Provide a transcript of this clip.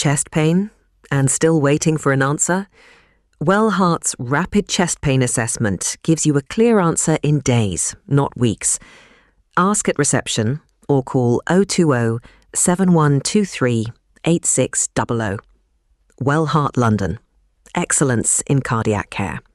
chest pain and still waiting for an answer? Wellheart's Rapid Chest Pain Assessment gives you a clear answer in days, not weeks. Ask at reception or call 020 7123 8600. Wellheart London. Excellence in cardiac care.